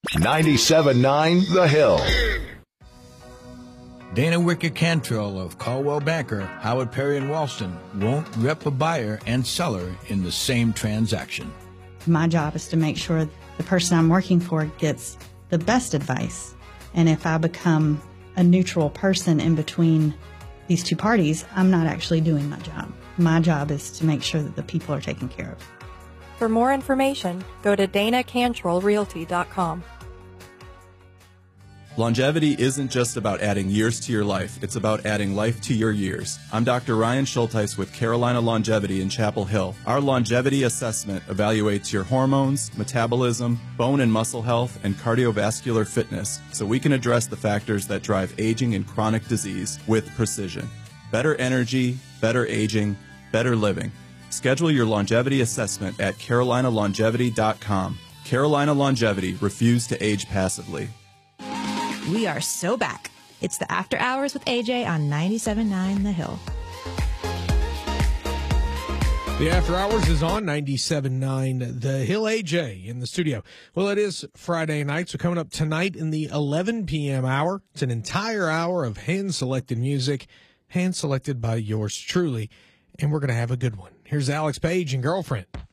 97.9 The Hill. Dana Wicker Cantrell of Caldwell Banker, Howard Perry and Walston won't rep a buyer and seller in the same transaction. My job is to make sure the person I'm working for gets the best advice. And if I become a neutral person in between these two parties, I'm not actually doing my job. My job is to make sure that the people are taken care of. For more information, go to DanaCantrellRealty.com. Longevity isn't just about adding years to your life, it's about adding life to your years. I'm Dr. Ryan Schulteis with Carolina Longevity in Chapel Hill. Our longevity assessment evaluates your hormones, metabolism, bone and muscle health, and cardiovascular fitness so we can address the factors that drive aging and chronic disease with precision. Better energy, better aging, better living. Schedule your longevity assessment at carolinalongevity.com. Carolina Longevity, refuse to age passively. We are so back. It's the After Hours with AJ on 97.9 The Hill. The After Hours is on 97.9 The Hill. AJ in the studio. Well, it is Friday night, so coming up tonight in the 11 p.m. hour, it's an entire hour of hand-selected music, hand-selected by yours truly, and we're going to have a good one. Here's Alex Page and Girlfriend.